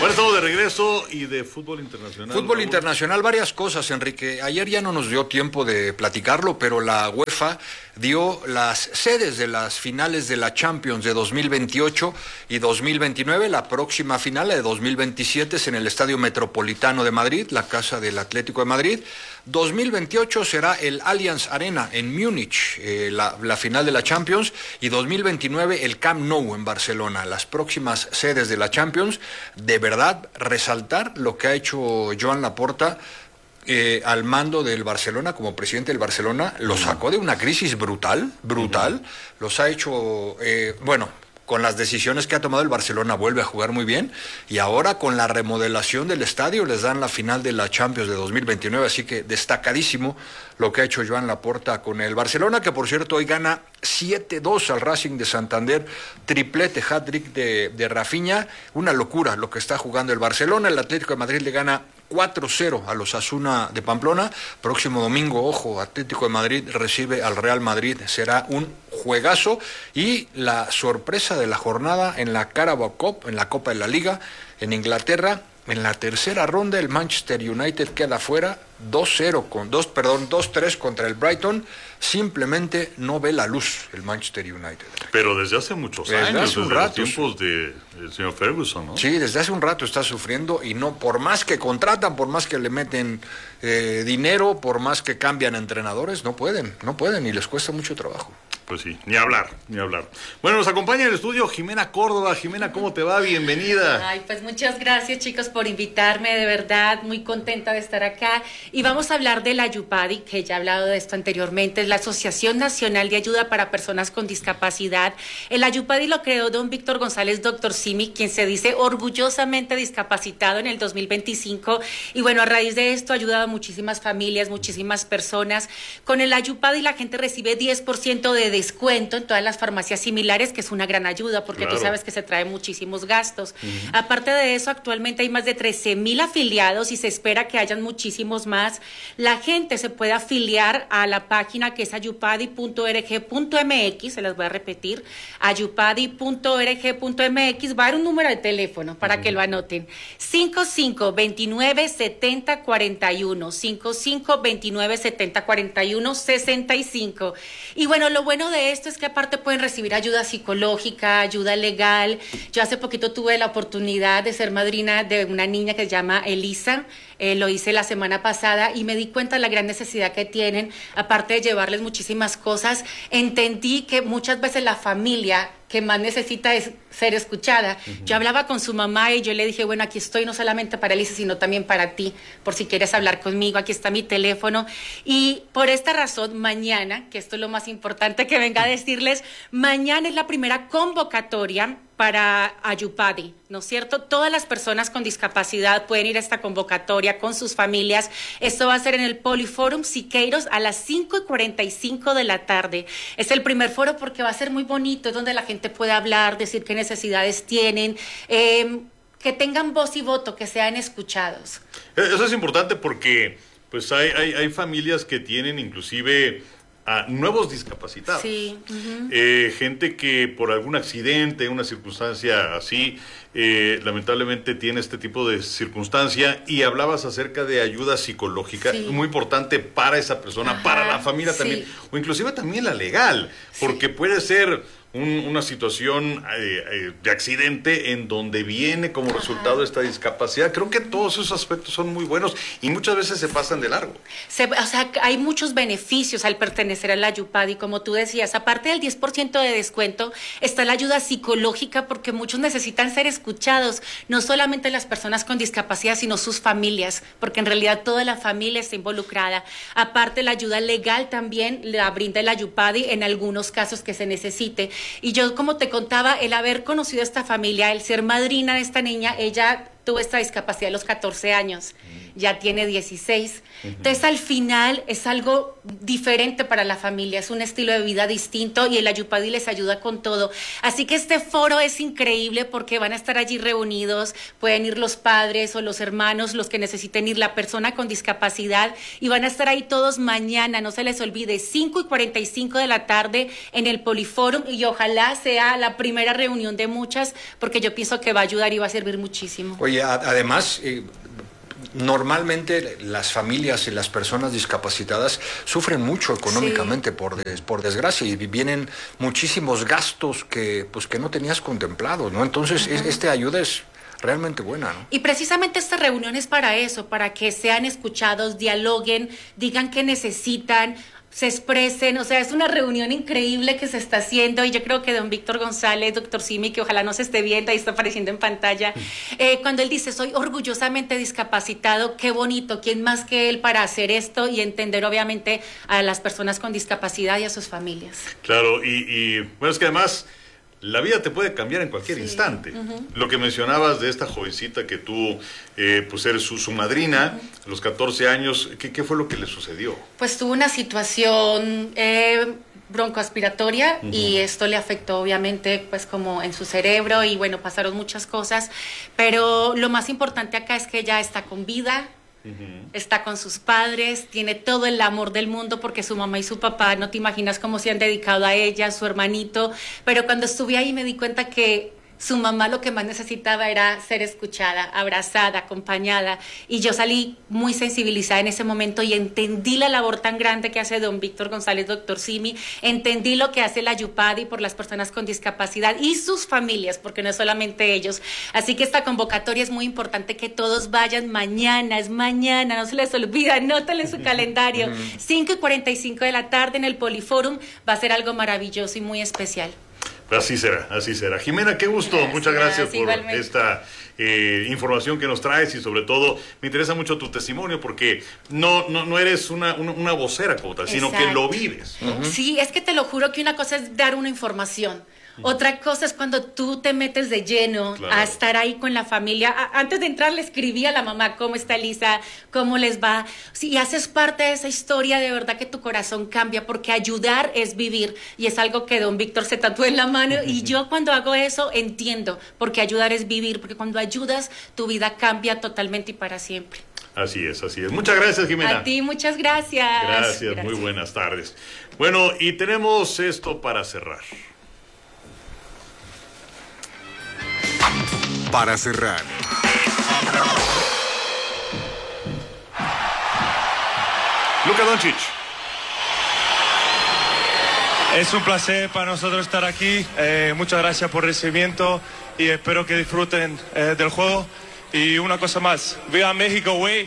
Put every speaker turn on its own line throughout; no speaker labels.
Bueno, estamos de regreso y de fútbol internacional.
Fútbol internacional, varias cosas, Enrique. Ayer ya no nos dio tiempo de platicarlo, pero la UEFA dio las sedes de las finales de la Champions de 2028 y 2029. La próxima final, la de 2027, es en el Estadio Metropolitano de Madrid, la casa del Atlético de Madrid. 2028 será el Allianz Arena en Múnich, la final de la Champions, y 2029 el Camp Nou en Barcelona. Las próximas sedes de la Champions. De verdad, resaltar lo que ha hecho Joan Laporta al mando del Barcelona, como presidente del Barcelona. Lo sacó de una crisis brutal. Los ha hecho, con las decisiones que ha tomado el Barcelona vuelve a jugar muy bien, y ahora con la remodelación del estadio les dan la final de la Champions de 2029, así que destacadísimo lo que ha hecho Joan Laporta con el Barcelona, que por cierto hoy gana 7-2 al Racing de Santander, triplete, hat-trick de Rafinha, una locura lo que está jugando el Barcelona. El Atlético de Madrid le gana 4-0 a los Asuna de Pamplona. Próximo domingo, ojo, Atlético de Madrid recibe al Real Madrid, será un juegazo. Y la sorpresa de la jornada en la Carabao Cup, en la Copa de la Liga, en Inglaterra, en la tercera ronda el Manchester United queda fuera 2-3 contra el Brighton. Simplemente no ve la luz el Manchester United.
Pero desde hace muchos años, desde los tiempos del señor Ferguson, ¿no? Sí,
desde hace un rato está sufriendo, y no, por más que contratan, por más que le meten dinero, por más que cambian entrenadores, no pueden y les cuesta mucho trabajo.
Pues sí, ni hablar. Bueno, nos acompaña en el estudio Jimena Córdoba. Jimena, ¿cómo te va? Bienvenida.
Ay, pues muchas gracias, chicos, por invitarme, de verdad, muy contenta de estar acá. Y vamos a hablar de la Ayupadi, que ya he hablado de esto anteriormente, es la Asociación Nacional de Ayuda para Personas con Discapacidad. El Ayupadi lo creó don Víctor González, doctor Simi, quien se dice orgullosamente discapacitado en el 2025. Y bueno, a raíz de esto ha ayudado a muchísimas familias, muchísimas personas. Con el Ayupadi la gente recibe 10% de descuento en todas las farmacias similares, que es una gran ayuda porque claro, tú sabes que se trae muchísimos gastos. Aparte de eso, actualmente hay más de 13,000 afiliados y se espera que hayan muchísimos más. La gente se puede afiliar a la página que es ayupadi.org.mx, se las voy a repetir, ayupadi.org.mx. va a haber un número de teléfono para que lo anoten: 55297041, 55297041-65. Y bueno, lo bueno de esto es que aparte pueden recibir ayuda psicológica, ayuda legal. Yo hace poquito tuve la oportunidad de ser madrina de una niña que se llama Elisa. Lo hice la semana pasada y me di cuenta de la gran necesidad que tienen. Aparte de llevarles muchísimas cosas, entendí que muchas veces la familia que más necesita es ser escuchada. Yo hablaba con su mamá y yo le dije, bueno, aquí estoy no solamente para Elisa, sino también para ti, por si quieres hablar conmigo, aquí está mi teléfono. Y por esta razón, mañana, que esto es lo más importante que venga a decirles, mañana es la primera convocatoria para Ayupadi, ¿no es cierto? Todas las personas con discapacidad pueden ir a esta convocatoria con sus familias. Esto va a ser en el Poliforum Siqueiros a las 5:45 de la tarde. Es el primer foro porque va a ser muy bonito, es donde la gente puede hablar, decir qué necesidades tienen, que tengan voz y voto, que sean escuchados.
Eso es importante porque pues hay familias que tienen inclusive a nuevos discapacitados.
Sí.
Gente que por algún accidente, una circunstancia así, lamentablemente tiene este tipo de circunstancia, y hablabas acerca de ayuda psicológica, muy importante para esa persona, para la familia también, o inclusive también la legal, porque puede ser una situación de accidente en donde viene como resultado de esta discapacidad. Creo que todos esos aspectos son muy buenos y muchas veces se pasan de largo.
O sea, hay muchos beneficios al pertenecer a la Ayupadi, como tú decías. Aparte del 10% de descuento, está la ayuda psicológica, porque muchos necesitan ser escuchados, no solamente las personas con discapacidad, sino sus familias, porque en realidad toda la familia está involucrada. Aparte, la ayuda legal también la brinda la Ayupadi en algunos casos que se necesite. Y yo, como te contaba, el haber conocido a esta familia, el ser madrina de esta niña, ella tuvo esta discapacidad a los 14 años. ya tiene 16. Entonces, al final es algo diferente para la familia, es un estilo de vida distinto y el Ayupadi les ayuda con todo. Así que este foro es increíble porque van a estar allí reunidos, pueden ir los padres o los hermanos, los que necesiten ir, la persona con discapacidad, y van a estar ahí todos mañana, no se les olvide, 5:45 de la tarde en el Poliforum, y ojalá sea la primera reunión de muchas, porque yo pienso que va a ayudar y va a servir muchísimo.
Oye, además, normalmente las familias y las personas discapacitadas sufren mucho económicamente, por desgracia, y vienen muchísimos gastos que no tenías contemplados, ¿no? Entonces, esta ayuda es realmente buena, ¿no?
Y precisamente esta reunión es para eso, para que sean escuchados, dialoguen, digan qué necesitan, se expresen. O sea, es una reunión increíble que se está haciendo, y yo creo que don Víctor González, doctor Simi, que ojalá no se esté viendo, ahí está apareciendo en pantalla, cuando él dice, soy orgullosamente discapacitado, qué bonito, ¿quién más que él para hacer esto y entender obviamente a las personas con discapacidad y a sus familias?
Claro, y bueno, es que además la vida te puede cambiar en cualquier instante. Lo que mencionabas de esta jovencita que tú, pues eres su madrina, a los 14 años, ¿qué fue lo que le sucedió?
Pues tuvo una situación broncoaspiratoria, y esto le afectó obviamente pues como en su cerebro, y bueno, pasaron muchas cosas, pero lo más importante acá es que ella está con vida. Está con sus padres, tiene todo el amor del mundo, porque su mamá y su papá, no te imaginas cómo se han dedicado a ella, a su hermanito, pero cuando estuve ahí me di cuenta que su mamá lo que más necesitaba era ser escuchada, abrazada, acompañada, y yo salí muy sensibilizada en ese momento y entendí la labor tan grande que hace don Víctor González, doctor Simi, entendí lo que hace la Ayupadi por las personas con discapacidad y sus familias, porque no es solamente ellos. Así que esta convocatoria es muy importante, que todos vayan mañana, es mañana, no se les olvida, anótenlo en su calendario, 5:45 de la tarde en el Poliforum, va a ser algo maravilloso y muy especial.
Así será, así será. Jimena, qué gusto. Muchas gracias por esta información que nos traes, y sobre todo me interesa mucho tu testimonio, porque no eres una vocera como tal, sino que lo vives, ¿no?
Sí, es que te lo juro que una cosa es dar una información. Otra cosa es cuando tú te metes de lleno a estar ahí con la familia. Antes de entrar le escribí a la mamá, ¿cómo está Elisa? ¿Cómo les va? Si haces parte de esa historia, de verdad que tu corazón cambia, porque ayudar es vivir, y es algo que don Víctor se tatuó en la mano, y yo cuando hago eso entiendo, porque ayudar es vivir, porque cuando ayudas tu vida cambia totalmente y para siempre.
Así es, así es. Muchas gracias, Jimena.
A ti, muchas gracias.
Gracias, muy buenas tardes. Bueno, y tenemos esto para cerrar.
Para cerrar,
Luka Doncic.
Es un placer para nosotros estar aquí. Muchas gracias por el recibimiento y espero que disfruten del juego. Y una cosa más, ¡viva México, güey!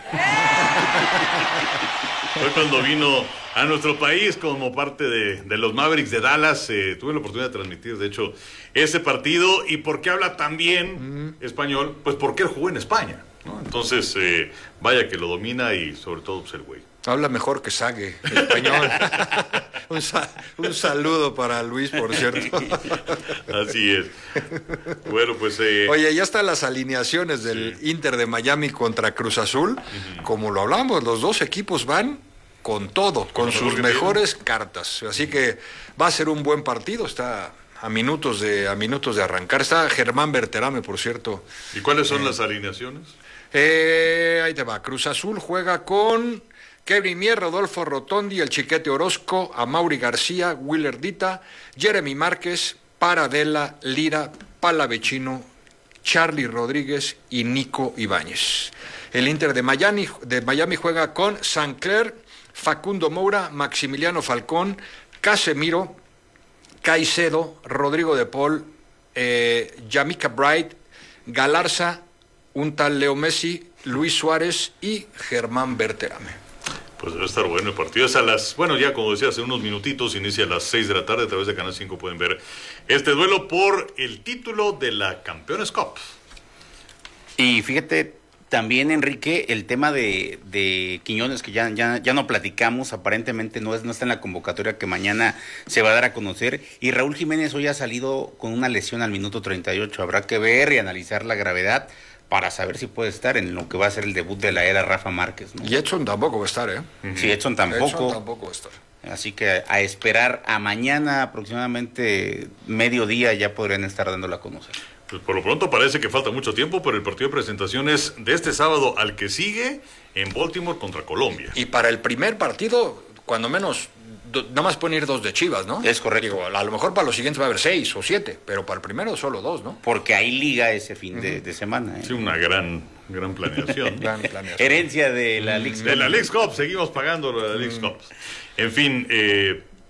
Hoy cuando vino a nuestro país como parte de los Mavericks de Dallas, tuve la oportunidad de transmitir, de hecho, ese partido. ¿Y por qué habla tan bien español? Pues porque él jugó en España, ¿no? Entonces, vaya que lo domina, y sobre todo pues, el güey.
Habla mejor que Sague, español. un saludo para Luis, por cierto.
Así es. Bueno, pues...
Oye, ya están las alineaciones del Inter de Miami contra Cruz Azul. Como lo hablamos, los dos equipos van con todo, con sus mejores cartas. Así que va a ser un buen partido. Está a minutos de arrancar. Está Germán Berterame, por cierto.
¿Y cuáles son las alineaciones?
Ahí te va. Cruz Azul juega con Kevin Mier, Rodolfo Rotondi, el Chiquete Orozco, Amaury García, Willer Dita, Jeremy Márquez, Paradela, Lira, Palavecino, Charlie Rodríguez y Nico Ibáñez. El Inter de Miami juega con Sancler, Facundo Moura, Maximiliano Falcón, Casemiro, Caicedo, Rodrigo de Paul, Yamika Bright, Galarza, un tal Leo Messi, Luis Suárez y Germán Berterame.
Pues debe estar bueno el partido. Es a las, bueno, ya como decía, hace unos minutitos, inicia a las 6 de la tarde. A través de Canal 5 pueden ver este duelo por el título de la Campeones Cup.
Y fíjate, también, Enrique, el tema de Quiñones, que ya no platicamos, aparentemente no está en la convocatoria que mañana se va a dar a conocer. Y Raúl Jiménez hoy ha salido con una lesión al minuto 38. Habrá que ver y analizar la gravedad, para saber si puede estar en lo que va a ser el debut de la era Rafa Márquez, ¿no?
Y Edson tampoco va a estar, ¿eh?
Sí, Edson tampoco.
Edson tampoco va a estar.
Así que a esperar a mañana aproximadamente mediodía ya podrían estar dándola a conocer.
Pues por lo pronto parece que falta mucho tiempo, pero el partido de presentaciones de este sábado al que sigue en Baltimore contra Colombia.
Y para el primer partido, cuando menos, nada más pueden ir 2 de Chivas, ¿no?
Es correcto.
Digo, a lo mejor para los siguientes va a haber 6 o 7, pero para el primero solo 2, ¿no?
Porque hay liga ese fin de semana.
Sí, una gran planeación.
Gran planeación.
Herencia de la Leagues Cup.
De la Leagues Cup, seguimos pagando la Leagues Cup. En fin,